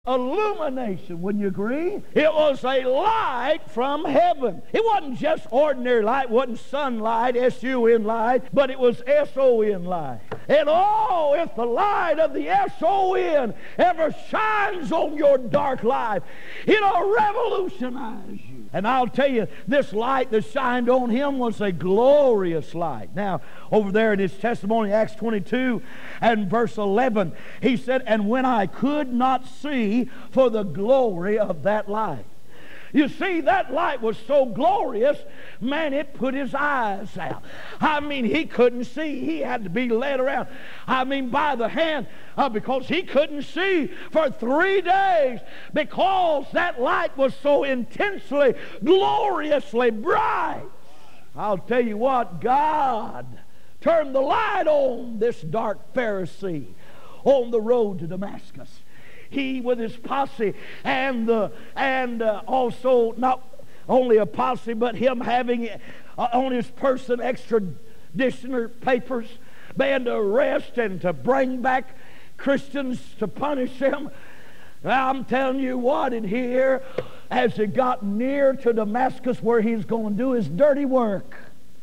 illumination. Wouldn't you agree? It was a light from heaven. It wasn't just ordinary light, it wasn't sunlight, S-U-N light, but it was S-O-N light. And oh, if the light of the S-O-N ever shines on your dark life, it'll revolutionize you. And I'll tell you, this light that shined on him was a glorious light. Now, over there in his testimony, Acts 22 and verse 11, he said, "And when I could not see for the glory of that light." You see, that light was so glorious, man, it put his eyes out. I mean, he couldn't see. He had to be led around, by the hand, because he couldn't see for 3 days, because that light was so intensely, gloriously bright. I'll tell you what, God turned the light on this dark Pharisee on the road to Damascus. He with his posse and also not only a posse, but him having on his person extradition papers, being to arrest and to bring back Christians to punish them. I'm telling you what, in here, as he got near to Damascus where he's going to do his dirty work,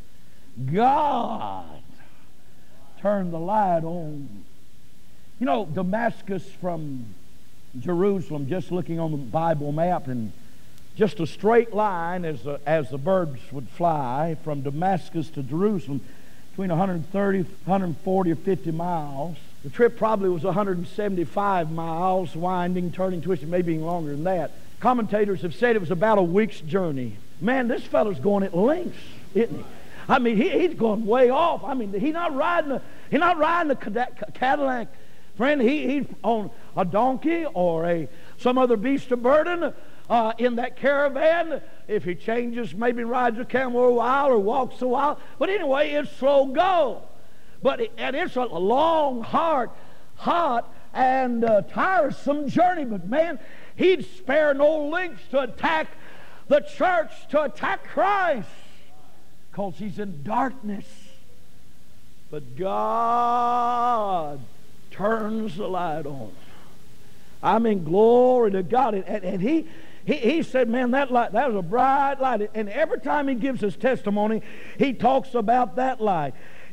God turned the light on. You know, Damascus from Jerusalem, just looking on the Bible map, and just a straight line as the birds would fly from Damascus to Jerusalem, between 130, 140 or 50 miles. The trip probably was 175 miles, winding, turning, twisting, maybe even longer than that. Commentators have said it was about a week's journey. Man, this fellow's going at lengths, isn't he? I mean, he's going way off. I mean, he's not riding a Cadillac. Friend, he's on a donkey or some other beast of burden in that caravan. If he changes, maybe rides a camel a while or walks a while. But anyway, it's slow go. And it's a long, hot, and tiresome journey. But man, he'd spare no lengths to attack the church, to attack Christ, because he's in darkness. But God turns the light on. I mean, glory to God. And he said, man, that light, that was a bright light. And every time he gives his testimony, he talks about that light.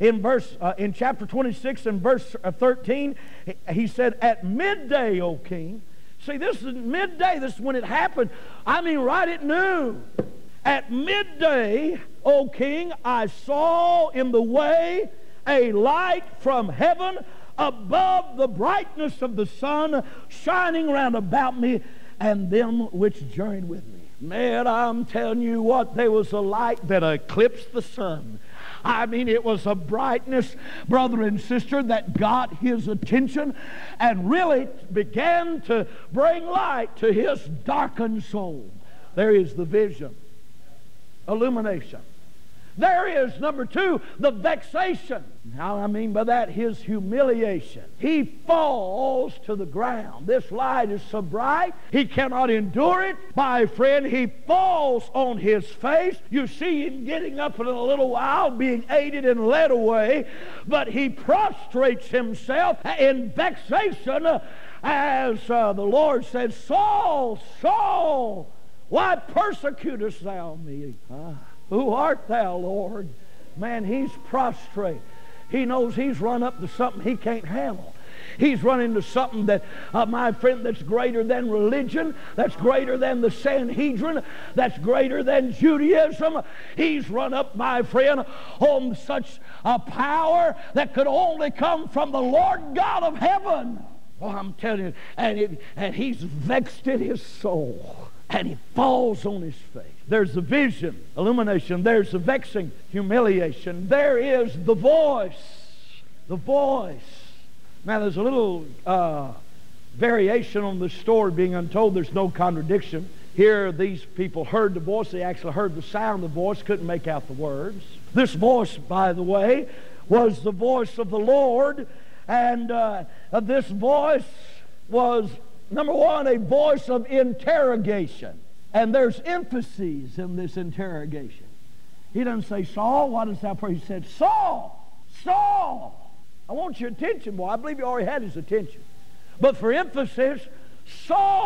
In chapter 26 and verse 13, he said, "At midday, O king." See, this is midday. This is when it happened. I mean, right at noon. "At midday, O king, I saw in the way a light from heaven above the brightness of the sun, shining round about me and them which journeyed with me." Man, I'm telling you what, there was a light that eclipsed the sun. I mean, it was a brightness, brother and sister, that got his attention and really began to bring light to his darkened soul. There is the vision, illumination. There is, number 2, the vexation. Now, I mean by that, his humiliation. He falls to the ground. This light is so bright, he cannot endure it. My friend, he falls on his face. You see him getting up in a little while, being aided and led away. But he prostrates himself in vexation as the Lord said, "Saul, Saul, why persecutest thou me? Who art thou, Lord?" Man, he's prostrate. He knows he's run up to something he can't handle. He's run into something that, my friend, that's greater than religion, that's greater than the Sanhedrin, that's greater than Judaism. He's run up, my friend, on such a power that could only come from the Lord God of heaven. Oh, I'm telling you, and he's vexed in his soul, and he falls on his face. There's the vision, illumination. There's the vexing, humiliation. There is the voice. The voice. Now, there's a little variation on the story being untold. There's no contradiction. Here, these people heard the voice. They actually heard the sound of the voice, couldn't make out the words. This voice, by the way, was the voice of the Lord. And this voice was, number 1, a voice of interrogation. And there's emphases in this interrogation. He doesn't say, "Saul, why dost thou pray?" He said, "Saul, Saul, I want your attention." Boy, I believe he already had his attention. But for emphasis, Saul